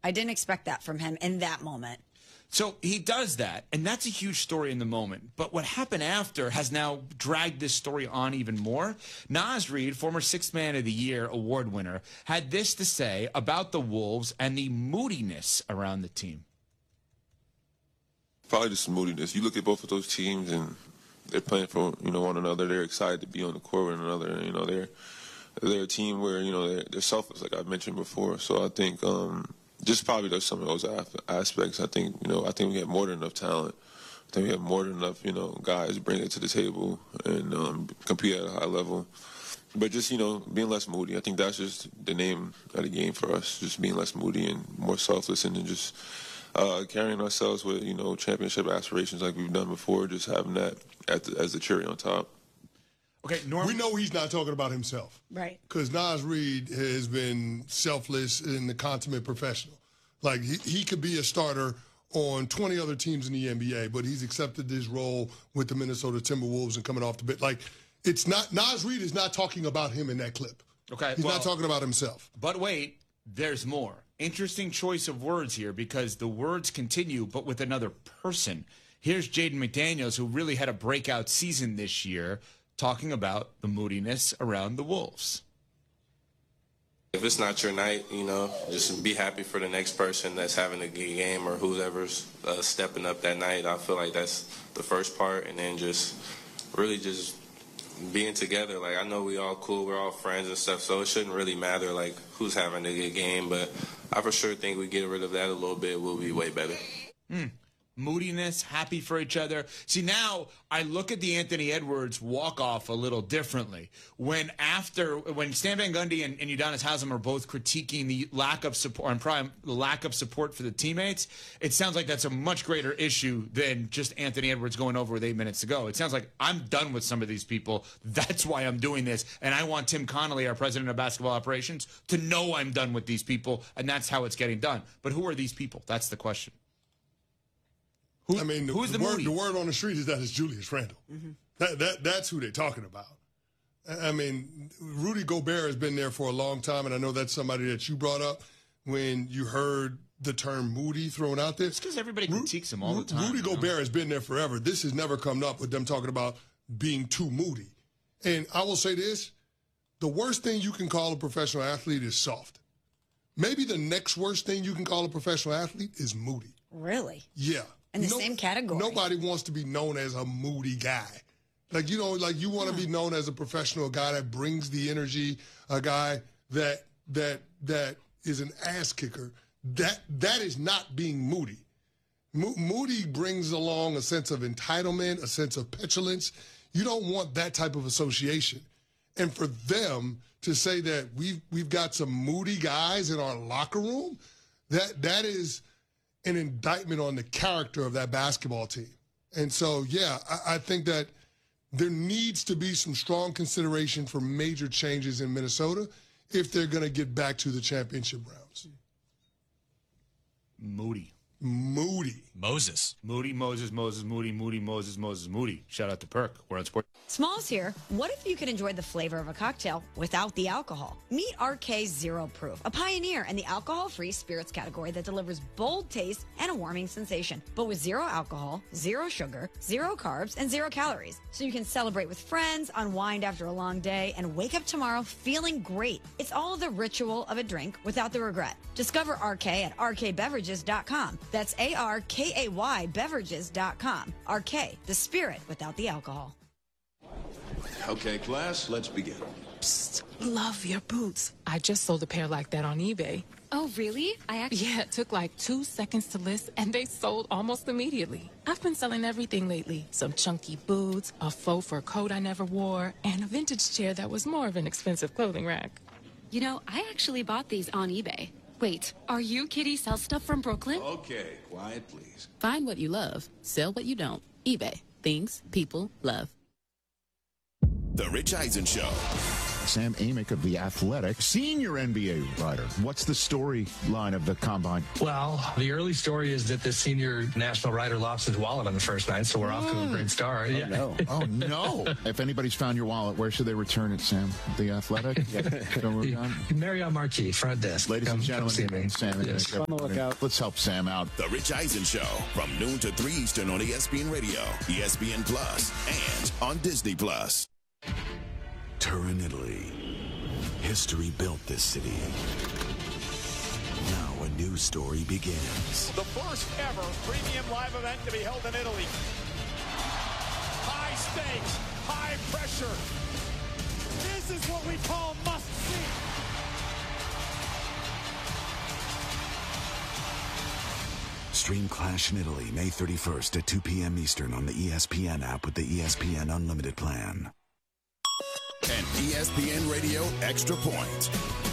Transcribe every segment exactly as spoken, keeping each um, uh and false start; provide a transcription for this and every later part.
I didn't expect that from him in that moment. So he does that, and that's a huge story in the moment. But what happened after has now dragged this story on even more. Naz Reid, former Sixth Man of the Year award winner, had this to say about the Wolves and the moodiness around the team. Probably just moodiness. You look at both of those teams, and they're playing for you know one another. They're excited to be on the court with one another. You know, they're they're a team where you know they're, they're selfless, like I mentioned before. So I think. Um, Just probably there's some of those aspects. I think, you know, I think we have more than enough talent. I think we have more than enough, you know, guys bring it to the table and um, compete at a high level. But just, you know, being less moody. I think that's just the name of the game for us, just being less moody and more selfless and then just uh, carrying ourselves with, you know, championship aspirations like we've done before, just having that at the, as the cherry on top. Okay, Norm. We know he's not talking about himself. Right. Because Naz Reid has been selfless and the consummate professional. Like, he, he could be a starter on twenty other teams in the N B A, but he's accepted this role with the Minnesota Timberwolves and coming off the bench. Like, it's not, Naz Reid is not talking about him in that clip. Okay. He's well, not talking about himself. But wait, there's more. Interesting choice of words here because the words continue, but with another person. Here's Jaden McDaniels, who really had a breakout season this year, talking about the moodiness around the Wolves. If it's not your night, you know, just be happy for the next person that's having a good game or whoever's uh, stepping up that night. I feel like that's the first part, and then just really just being together. Like, I know we all cool, we're all friends and stuff, so it shouldn't really matter, like, who's having a good game, but I for sure think we get rid of that a little bit, we'll be way better. Hmm. Moodiness, happy for each other. See, now I look at the Anthony Edwards walk-off a little differently. When after, when Stan Van Gundy and, and Udonis Haslem are both critiquing the lack of support, and prime, the lack of support for the teammates, it sounds like that's a much greater issue than just Anthony Edwards going over with eight minutes to go. It sounds like I'm done with some of these people. That's why I'm doing this, and I want Tim Connolly, our president of basketball operations, to know I'm done with these people, and that's how it's getting done. But who are these people? That's the question. Who, I mean, the, who's the, the, word, moody? the word on the street is that it's Julius Randle. Mm-hmm. That that That's who they're talking about. I mean, Rudy Gobert has been there for a long time, and I know that's somebody that you brought up when you heard the term moody thrown out there. It's because everybody critiques him all Ru- the time. Rudy you know? Gobert has been there forever. This has never come up with them talking about being too moody. And I will say this, the worst thing you can call a professional athlete is soft. Maybe the next worst thing you can call a professional athlete is moody. Really? Yeah. In the no, same category. Nobody wants to be known as a moody guy. Like, you know, like you want to be known as a professional, guy that brings the energy, a guy that that that is an ass kicker. That that is not being moody. Mo- moody brings along a sense of entitlement, a sense of petulance. You don't want that type of association. And for them to say that we've we've got some moody guys in our locker room, that that is an indictment on the character of that basketball team. And so, yeah, I, I think that there needs to be some strong consideration for major changes in Minnesota if they're going to get back to the championship rounds. Moody. Moody. Moses. Moody, Moses, Moses, Moody, Moody, Moses, Moses, Moody. Shout out to Perk. We're on Sport. Smalls here. What if you could enjoy the flavor of a cocktail without the alcohol? Meet R K Zero Proof, a pioneer in the alcohol-free spirits category that delivers bold taste and a warming sensation, but with zero alcohol, zero sugar, zero carbs, and zero calories. So you can celebrate with friends, unwind after a long day, and wake up tomorrow feeling great. It's all the ritual of a drink without the regret. Discover R K at R K beverages dot com. That's A R K A Y beverages dot com. R K, the spirit without the alcohol. Okay, class, let's begin. Psst, love your boots. I just sold a pair like that on eBay. Oh, really? I actually... Yeah, it took like two seconds to list, and they sold almost immediately. I've been selling everything lately. Some chunky boots, a faux fur coat I never wore, and a vintage chair that was more of an expensive clothing rack. You know, I actually bought these on eBay. Wait, are you Kitty Sell Stuff from Brooklyn? Okay, quiet, please. Find what you love. Sell what you don't. eBay. Things people love. The Rich Eisen Show. Sam Amick of The Athletic, senior N B A writer. What's the storyline of the combine? Well, the early story is that the senior national writer lost his wallet on the first night, so we're off to a great start. Oh, yeah. no. Oh, no. If anybody's found your wallet, where should they return it, Sam? The Athletic? Marriott Marquis, front desk. Ladies Come, and gentlemen, come Sam. yes. On the lookout. Let's help Sam out. The Rich Eisen Show from noon to three Eastern on E S P N Radio, E S P N Plus, and on Disney Plus. Turin, Italy. History built this city. Now a new story begins. The first ever premium live event to be held in Italy. High stakes, high pressure. This is what we call must see. Stream Clash in Italy May thirty-first at two p.m. Eastern on the E S P N app with the E S P N Unlimited plan. An E S P N Radio Extra Point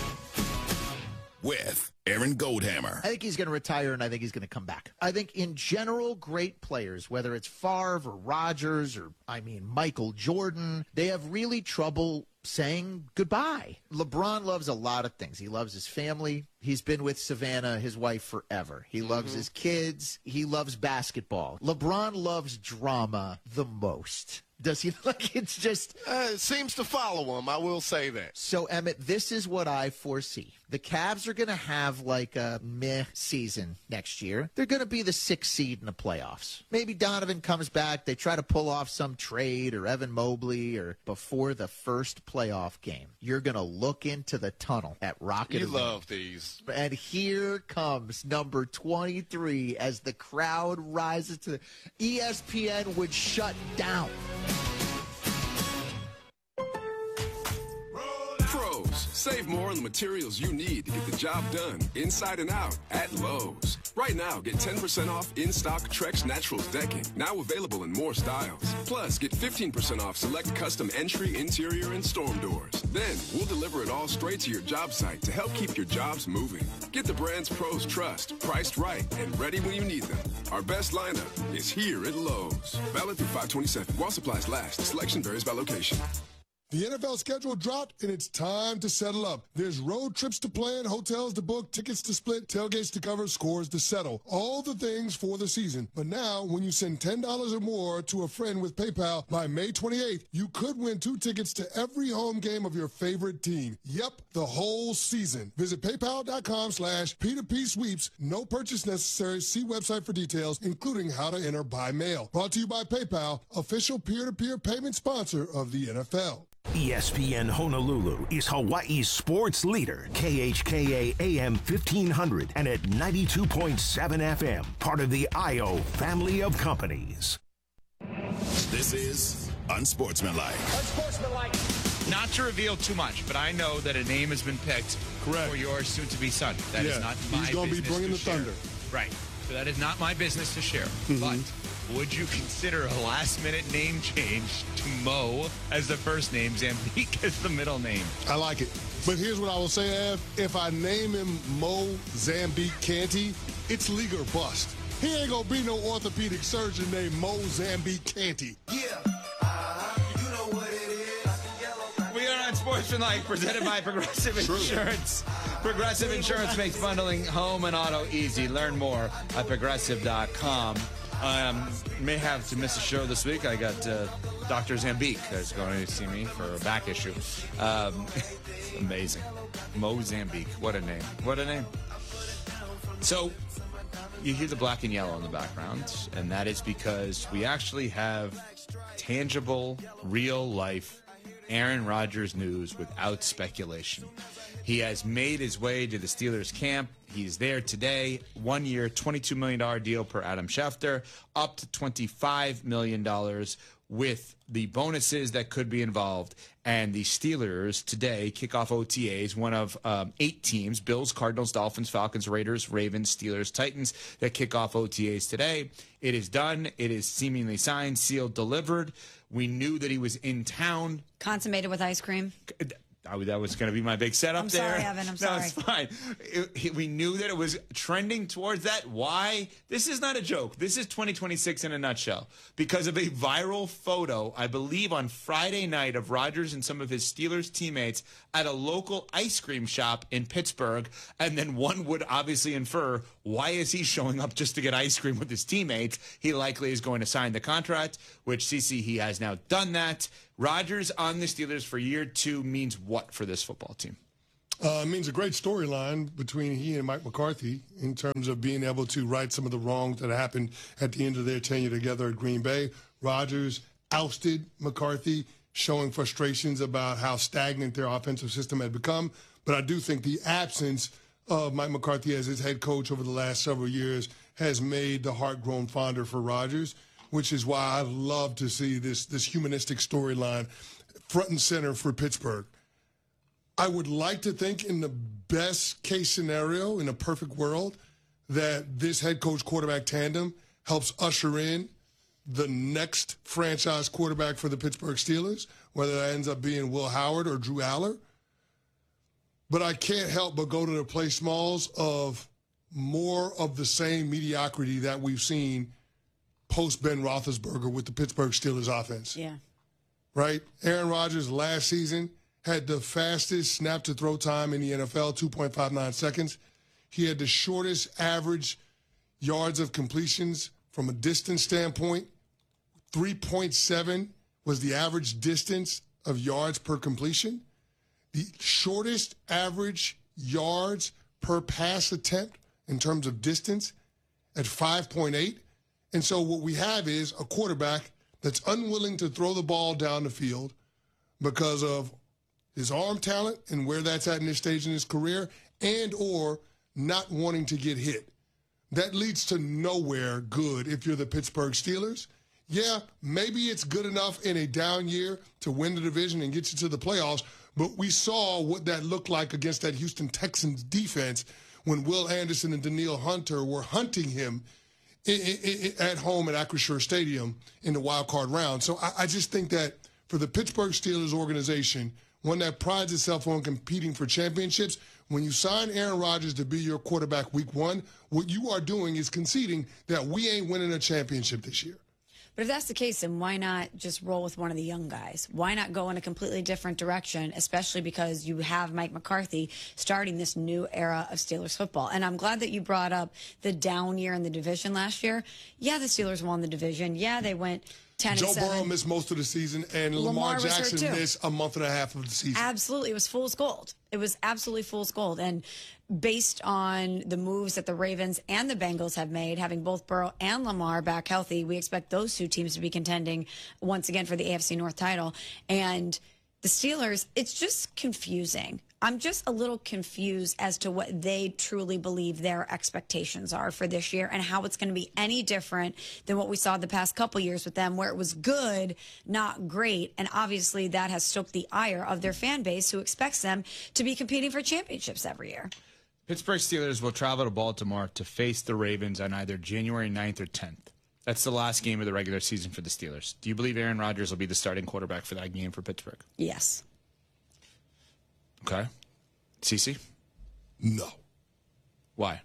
with Aaron Goldhammer. I think he's going to retire, and I think he's going to come back. I think in general, great players, whether it's Favre or Rodgers or, I mean, Michael Jordan, they have really trouble saying goodbye. LeBron loves a lot of things. He loves his family. He's been with Savannah, his wife, forever. He loves mm-hmm. his kids. He loves basketball. LeBron loves drama the most. Does he? Like, it's just... Uh, it seems to follow him, I will say that. So, Emmett, this is what I foresee. The Cavs are going to have, like, a meh season next year. They're going to be the sixth seed in the playoffs. Maybe Donovan comes back. They try to pull off some trade or Evan Mobley or before the first playoff game. You're going to look into the tunnel at Rocket You Arena. love these. And here comes number twenty-three as the crowd rises to the E S P N would shut down. Pros, save more on the materials you need to get the job done inside and out at Lowe's. Right now, get ten percent off in-stock Trex Naturals decking, now available in more styles. Plus, get fifteen percent off select custom entry, interior, and storm doors. Then, we'll deliver it all straight to your job site to help keep your jobs moving. Get the brands pros trust, priced right, and ready when you need them. Our best lineup is here at Lowe's. Valid through five twenty-seven. While supplies last, selection varies by location. The N F L schedule dropped, and it's time to settle up. There's road trips to plan, hotels to book, tickets to split, tailgates to cover, scores to settle. All the things for the season. But now, when you send ten dollars or more to a friend with PayPal by May twenty-eighth, you could win two tickets to every home game of your favorite team. Yep, the whole season. Visit paypal.com slash P2P sweeps. No purchase necessary. See website for details, including how to enter by mail. Brought to you by PayPal, official peer-to-peer payment sponsor of the N F L. E S P N Honolulu is Hawaii's sports leader, K H K A A M fifteen hundred and at ninety-two point seven F M, part of the I O family of companies. This is Unsportsmanlike. Unsportsmanlike. Not to reveal too much, but I know that a name has been picked Correct. for your soon-to-be son. That yeah. is not my He's going to be business bringing to the share. thunder. Right. So that is not my business to share. Mm-hmm. But would you consider a last-minute name change to Mo as the first name, Zambique as the middle name? I like it. But here's what I will say, Av. If I name him Mo Zambique Canty, it's league or bust. He ain't going to be no orthopedic surgeon named Mo Zambique Canty. Yeah. Uh, you know what it is. We are on Sportsmanlike, presented by Progressive Insurance. Progressive Insurance makes bundling home and auto easy. Learn more at progressive dot com. Um, may have to miss a show this week. I got uh, Doctor Zambique is going to see me for a back issue. Um, amazing. Mo Zambique. What a name. What a name. So you hear the black and yellow in the background, and that is because we actually have tangible, real-life Aaron Rodgers news without speculation. He has made his way to the Steelers camp. He's there today. One year, twenty-two million dollars deal per Adam Schefter, up to twenty-five million dollars with the bonuses that could be involved. And the Steelers today kick off O T As, one of um, eight teams, Bills, Cardinals, Dolphins, Falcons, Raiders, Ravens, Steelers, Titans, that kick off O T As today. It is done. It is seemingly signed, sealed, delivered. We knew that he was in town. Consummated with ice cream. I, that was going to be my big setup I'm there. sorry, Evan. I'm no, sorry. it's fine. It, it, we knew that it was trending towards that. Why? This is not a joke. This is twenty twenty-six in a nutshell. Because of a viral photo, I believe, on Friday night of Rodgers and some of his Steelers teammates at a local ice cream shop in Pittsburgh. And then one would obviously infer, why is he showing up just to get ice cream with his teammates? He likely is going to sign the contract, which, Cece, he has now done that. Rodgers on the Steelers for year two means what for this football team? Uh, it means a great storyline between he and Mike McCarthy in terms of being able to right some of the wrongs that happened at the end of their tenure together at Green Bay. Rodgers ousted McCarthy, showing frustrations about how stagnant their offensive system had become. But I do think the absence of Mike McCarthy as his head coach over the last several years has made the heart grown fonder for Rodgers, which is why I love to see this, this humanistic storyline front and center for Pittsburgh. I would like to think in the best case scenario, in a perfect world, that this head coach quarterback tandem helps usher in the next franchise quarterback for the Pittsburgh Steelers, whether that ends up being Will Howard or Drew Aller. But I can't help but go to the play smalls of more of the same mediocrity that we've seen post-Ben Roethlisberger with the Pittsburgh Steelers offense. Yeah. Right? Aaron Rodgers last season had the fastest snap-to-throw time in the N F L, two point five nine seconds. He had the shortest average yards of completions from a distance standpoint. three point seven was the average distance of yards per completion. The shortest average yards per pass attempt in terms of distance at five point eight. And so what we have is a quarterback that's unwilling to throw the ball down the field because of his arm talent and where that's at in this stage in his career, and or not wanting to get hit. That leads to nowhere good if you're the Pittsburgh Steelers. Yeah, maybe it's good enough in a down year to win the division and get you to the playoffs, but we saw what that looked like against that Houston Texans defense when Will Anderson and Danielle Hunter were hunting him in, in, in, at home at Acrisure Stadium in the wild card round. So I, I just think that for the Pittsburgh Steelers organization, one that prides itself on competing for championships, when you sign Aaron Rodgers to be your quarterback week one, what you are doing is conceding that we ain't winning a championship this year. But if that's the case, then why not just roll with one of the young guys? Why not go in a completely different direction, especially because you have Mike McCarthy starting this new era of Steelers football? And I'm glad that you brought up the down year in the division last year. Yeah, the Steelers won the division. Yeah, they went ten and seven. Joe Burrow missed most of the season, and Lamar, Lamar Jackson missed a month and a half of the season. Absolutely. It was fool's gold. It was absolutely fool's gold. And based on the moves that the Ravens and the Bengals have made, having both Burrow and Lamar back healthy, we expect those two teams to be contending once again for the A F C North title. And the Steelers, it's just confusing. I'm just a little confused as to what they truly believe their expectations are for this year and how it's going to be any different than what we saw the past couple years with them, where it was good, not great. And obviously that has stoked the ire of their fan base, who expects them to be competing for championships every year. Pittsburgh Steelers will travel to Baltimore to face the Ravens on either January ninth or tenth. That's the last game of the regular season for the Steelers. Do you believe Aaron Rodgers will be the starting quarterback for that game for Pittsburgh? Yes. Okay. Cece? No. Why?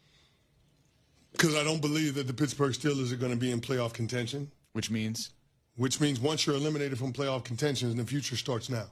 Because I don't believe that the Pittsburgh Steelers are going to be in playoff contention. Which means? Which means once you're eliminated from playoff contention, the future starts now.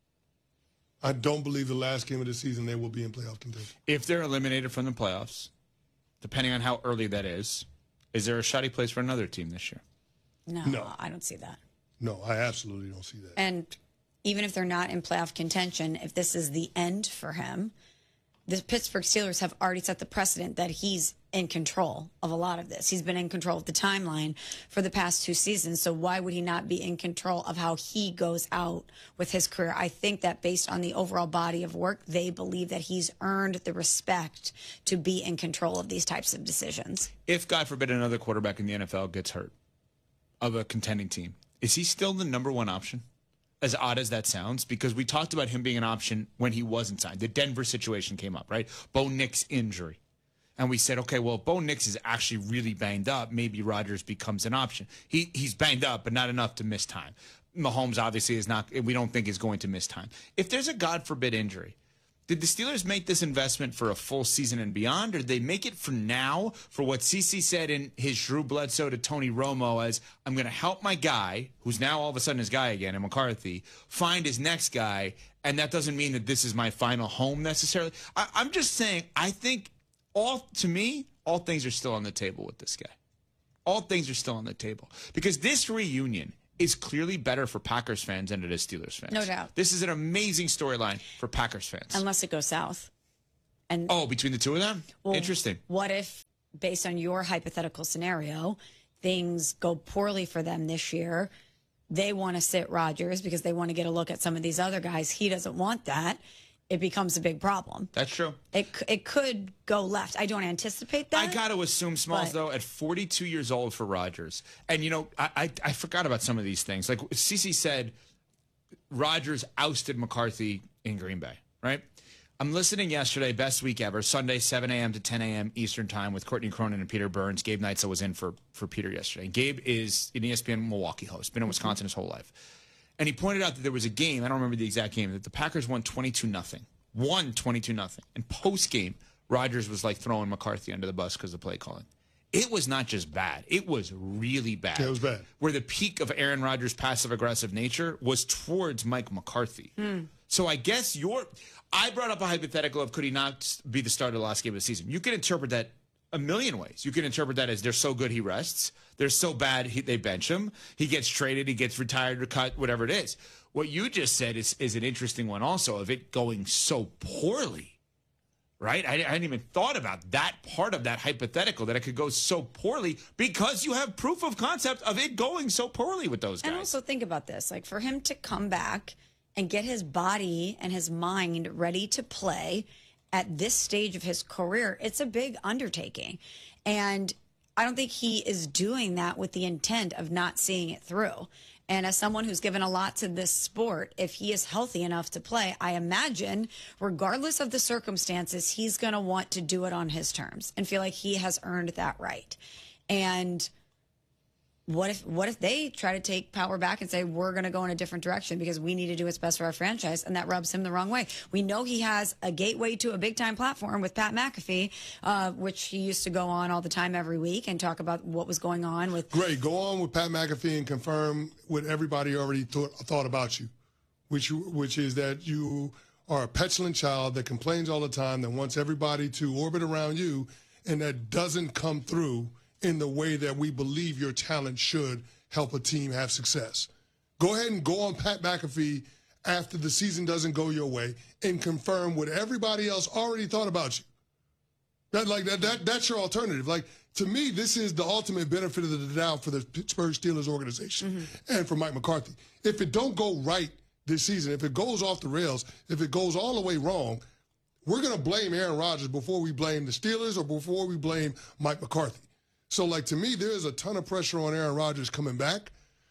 I don't believe the last game of the season they will be in playoff contention. If they're eliminated from the playoffs, depending on how early that is, is there a shoddy place for another team this year? No, No. I don't see that. No, I absolutely don't see that. And even if they're not in playoff contention, if this is the end for him, the Pittsburgh Steelers have already set the precedent that he's in control of a lot of this. He's been in control of the timeline for the past two seasons. So why would he not be in control of how he goes out with his career? I think that based on the overall body of work, they believe that he's earned the respect to be in control of these types of decisions. If, God forbid, another quarterback in the N F L gets hurt of a contending team, is he still the number one option? As odd as that sounds, because we talked about him being an option when he wasn't signed. The Denver situation came up, right? Bo Nix injury. And we said, okay, well, if Bo Nix is actually really banged up, maybe Rodgers becomes an option. He He's banged up, but not enough to miss time. Mahomes obviously is not, we don't think is going to miss time. If there's a God forbid injury, did the Steelers make this investment for a full season and beyond, or did they make it for now for what Cece said in his Drew Bledsoe to Tony Romo as, I'm going to help my guy, who's now all of a sudden his guy again, and McCarthy, find his next guy, and that doesn't mean that this is my final home necessarily. I, I'm just saying, I think all, to me, all things are still on the table with this guy. All things are still on the table. Because this reunion is clearly better for Packers fans than it is Steelers fans. No doubt. This is an amazing storyline for Packers fans. Unless it goes south. And oh, between the two of them? Well, interesting. What if, based on your hypothetical scenario, things go poorly for them this year? They want to sit Rodgers because they want to get a look at some of these other guys. He doesn't want that. It becomes a big problem. That's true. It it could go left. I don't anticipate that. I got to assume, Smalls, but, though, at forty-two years old for Rodgers. And, you know, I, I, I forgot about some of these things. Like Cece said, Rodgers ousted McCarthy in Green Bay, right? I'm listening yesterday, best week ever, Sunday, seven a.m. to ten a.m. Eastern time with Courtney Cronin and Peter Burns. Gabe Neitzel was in for, for Peter yesterday. Gabe is an E S P N Milwaukee host, been in Wisconsin his whole life. And he pointed out that there was a game, I don't remember the exact game, that the Packers won twenty-two nothing. Won twenty-two nothing. And post-game, Rodgers was like throwing McCarthy under the bus because of play calling. It was not just bad. It was really bad. Yeah, it was bad. Where the peak of Aaron Rodgers' passive-aggressive nature was towards Mike McCarthy. Mm. So I guess your I brought up a hypothetical of could he not be the start of the last game of the season. You can interpret that a million ways. You can interpret that as they're so good he rests. They're so bad he, they bench him. He gets traded. He gets retired or cut, whatever it is. What you just said is, is an interesting one also of it going so poorly, right? I, I hadn't even thought about that part of that hypothetical, that it could go so poorly because you have proof of concept of it going so poorly with those guys. And also think about this. Like for him to come back and get his body and his mind ready to play at this stage of his career, it's a big undertaking. And I don't think he is doing that with the intent of not seeing it through. And as someone who's given a lot to this sport, if he is healthy enough to play, I imagine, regardless of the circumstances, he's going to want to do it on his terms and feel like he has earned that right. And what if what if they try to take power back and say, we're going to go in a different direction because we need to do what's best for our franchise, and that rubs him the wrong way? We know he has a gateway to a big-time platform with Pat McAfee, uh, which he used to go on all the time every week and talk about what was going on with... Great. Go on with Pat McAfee and confirm what everybody already thought, thought about you, which which is that you are a petulant child that complains all the time, that wants everybody to orbit around you, and that doesn't come through in the way that we believe your talent should help a team have success. Go ahead and go on Pat McAfee after the season doesn't go your way and confirm what everybody else already thought about you. That like that that that's your alternative. Like, to me, this is the ultimate benefit of the doubt for the Pittsburgh Steelers organization mm-hmm. and for Mike McCarthy. If it don't go right this season, if it goes off the rails, if it goes all the way wrong, we're going to blame Aaron Rodgers before we blame the Steelers or before we blame Mike McCarthy. So, like, to me, there's a ton of pressure on Aaron Rodgers coming back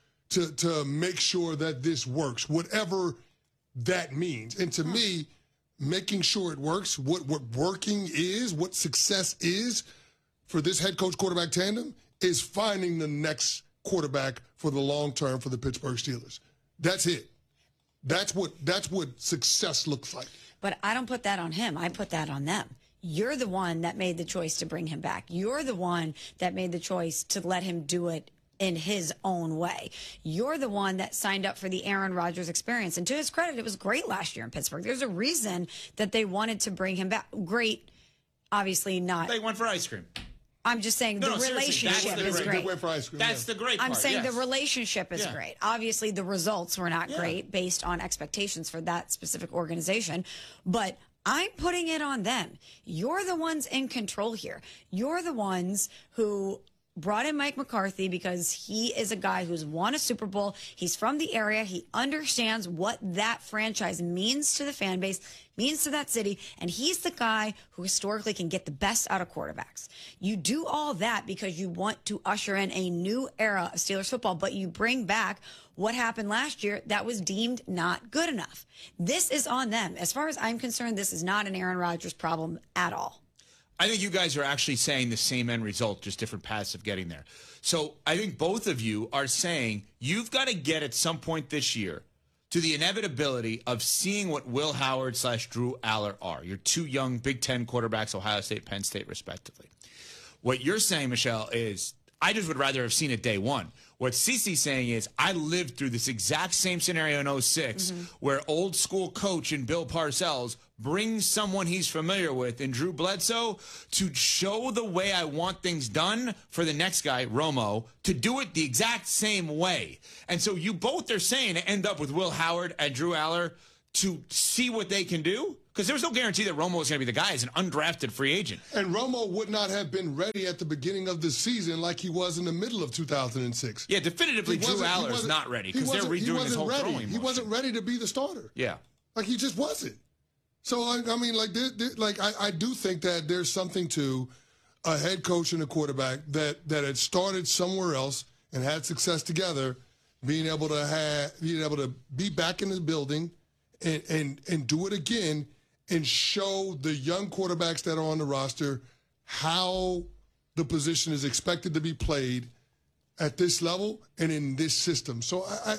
to to make sure that this works, whatever that means. And to me, making sure it works, what, what working is, what success is for this head coach quarterback tandem is finding the next quarterback for the long term for the Pittsburgh Steelers. That's it. That's what that's what success looks like. But I don't put that on him. I put that on them. You're the one that made the choice to bring him back. You're the one that made the choice to let him do it in his own way. You're the one that signed up for the Aaron Rodgers experience. And to his credit, it was great last year in Pittsburgh. There's a reason that they wanted to bring him back. Great, obviously not. They went for ice cream. I'm just saying no, the no, relationship that's is the great. great. That's yeah. the great part. I'm saying yes. the relationship is yeah. great. Obviously, the results were not yeah. great based on expectations for that specific organization. But I'm putting it on them. You're the ones in control here. You're the ones who brought in Mike McCarthy because he is a guy who's won a Super Bowl. He's from the area. He understands what that franchise means to the fan base, means to that city, and he's the guy who historically can get the best out of quarterbacks. You do all that because you want to usher in a new era of Steelers football, but you bring back what happened last year that was deemed not good enough. This is on them. As far as I'm concerned, this is not an Aaron Rodgers problem at all. I think you guys are actually saying the same end result, just different paths of getting there. So I think both of you are saying you've got to get at some point this year to the inevitability of seeing what Will Howard slash Drew Aller are. Your two young Big Ten quarterbacks, Ohio State, Penn State, respectively. What you're saying, Michelle, is I just would rather have seen it day one. What Cece's saying is I lived through this exact same scenario in oh six mm-hmm. where old school coach and Bill Parcells brings someone he's familiar with in Drew Bledsoe to show the way I want things done for the next guy, Romo, to do it the exact same way. And so you both are saying to end up with Will Howard and Drew Aller to see what they can do? Because there was no guarantee that Romo was going to be the guy as an undrafted free agent. And Romo would not have been ready at the beginning of the season like he was in the middle of two thousand six. Yeah, definitively Drew Aller is not ready because they're redoing his whole ready. throwing He motion. wasn't ready to be the starter. Yeah. Like, he just wasn't. So, I, I mean, like, there, there, like I, I do think that there's something to a head coach and a quarterback that, that had started somewhere else and had success together, being able to have, being able to be back in the building and, and, and do it again and show the young quarterbacks that are on the roster how the position is expected to be played at this level and in this system. So, I,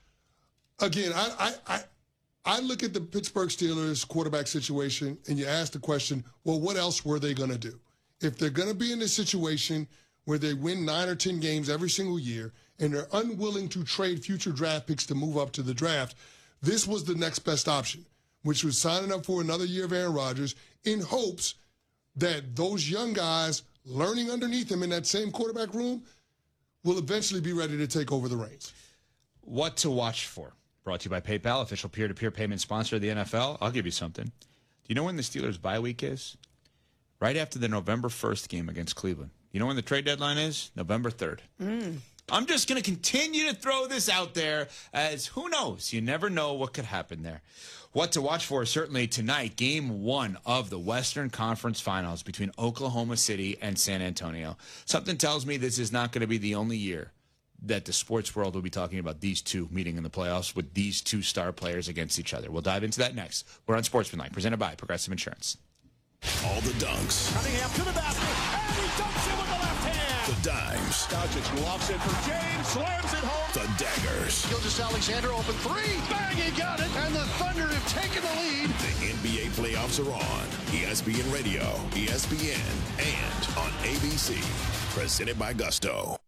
I again, I, I, I I look at the Pittsburgh Steelers quarterback situation, and you ask the question, well, what else were they going to do? If they're going to be in this situation where they win nine or ten games every single year, and they're unwilling to trade future draft picks to move up to the draft, this was the next best option, which was signing up for another year of Aaron Rodgers in hopes that those young guys learning underneath him in that same quarterback room will eventually be ready to take over the reins. What to watch for? Brought to you by PayPal, official peer-to-peer payment sponsor of the N F L. I'll give you something. Do you know when the Steelers' bye week is? Right after the November first game against Cleveland. You know when the trade deadline is? November third. Mm. I'm just going to continue to throw this out there as who knows? You never know what could happen there. What to watch for certainly tonight, game one of the Western Conference Finals between Oklahoma City and San Antonio. Something tells me this is not going to be the only year that the sports world will be talking about these two meeting in the playoffs with these two star players against each other. We'll dive into that next. We're on Sportsmanlike, presented by Progressive Insurance. All the dunks. Cunningham to the basket, and he dunks it with the left hand. The dimes. Doncic lofts it for James, slams it home. The daggers. Gilgeous-Alexander open three. Bang, he got it. And the Thunder have taken the lead. The N B A playoffs are on. E S P N Radio, E S P N, and on A B C. Presented by Gusto.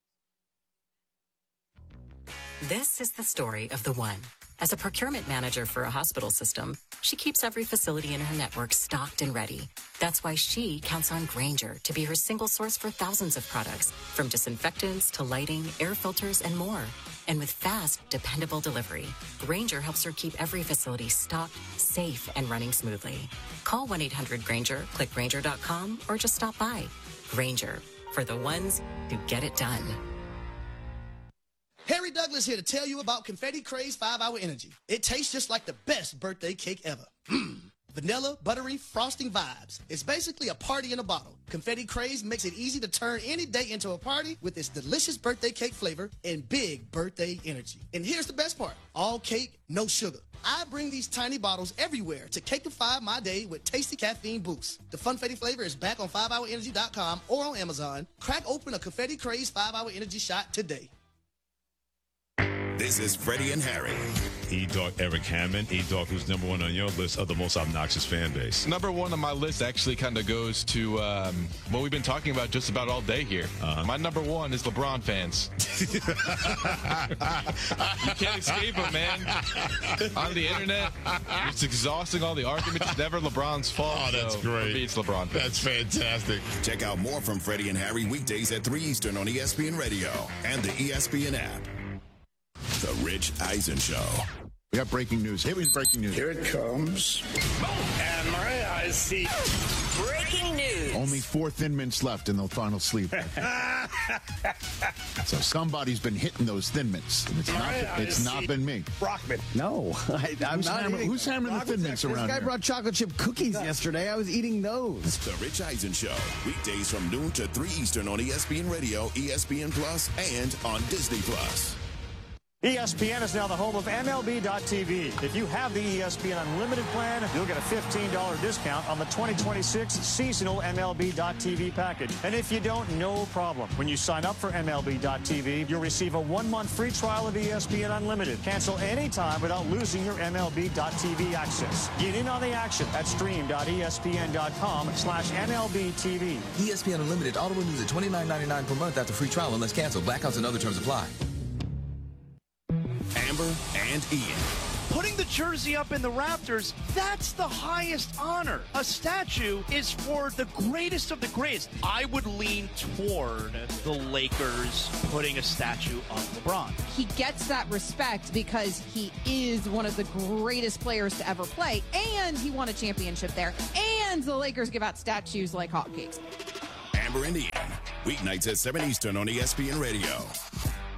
This is the story of the one. As a procurement manager for a hospital system, she keeps every facility in her network stocked and ready. That's why she counts on Grainger to be her single source for thousands of products, from disinfectants to lighting, air filters, and more. And with fast, dependable delivery, Grainger helps her keep every facility stocked, safe, and running smoothly. Call one eight hundred Grainger, click Grainger dot com, or just stop by. Grainger, for the ones who get it done. Harry Douglas here to tell you about Confetti Craze five hour Energy. It tastes just like the best birthday cake ever. Mmm. Vanilla, buttery, frosting vibes. It's basically a party in a bottle. Confetti Craze makes it easy to turn any day into a party with its delicious birthday cake flavor and big birthday energy. And here's the best part. All cake, no sugar. I bring these tiny bottles everywhere to cake-ify my day with tasty caffeine boosts. The Funfetti flavor is back on five hour energy dot com or on Amazon. Crack open a Confetti Craze five hour Energy shot today. This is Freddie and Harry. E-Dog Eric Hammond. E-Dog, who's number one on your list of the most obnoxious fan base? Number one on my list actually kind of goes to um, what we've been talking about just about all day here. Uh-huh. My number one is LeBron fans. You can't escape them, man. On the internet, it's exhausting all the arguments. It's never LeBron's fault. Oh, that's so great. For me, it's LeBron fans. That's fantastic. Check out more from Freddie and Harry weekdays at three Eastern on E S P N Radio and the E S P N app. The Rich Eisen Show. We got breaking news. Here is breaking news. Here it comes. And my eyes see. Breaking news. Only four Thin Mints left in the final sleep. So somebody's been hitting those Thin Mints. And it's not, it's not been me. Brockman. No, I, I'm who's not hammering, eating. Who's hammering the Thin Mints around This guy here? brought chocolate chip cookies yesterday. I was eating those. The Rich Eisen Show. Weekdays from noon to three Eastern on E S P N Radio, E S P N Plus, and on Disney Plus. E S P N is now the home of M L B dot T V. If you have the E S P N Unlimited plan, you'll get a fifteen dollars discount on the twenty twenty-six seasonal M L B dot T V package. And if you don't, no problem. When you sign up for M L B dot T V, you'll receive a one-month free trial of E S P N Unlimited. Cancel anytime without losing your M L B dot T V access. Get in on the action at stream dot E S P N dot com slash M L B T V. E S P N Unlimited auto renews at twenty-nine ninety-nine per month after free trial unless canceled. Blackouts and other terms apply. Amber and Ian. Putting the jersey up in the Raptors, that's the highest honor. A statue is for the greatest of the greatest. I would lean toward the Lakers putting a statue of LeBron. He gets that respect because he is one of the greatest players to ever play, and he won a championship there, and the Lakers give out statues like hotcakes. Amber and Ian, weeknights at seven Eastern on E S P N Radio.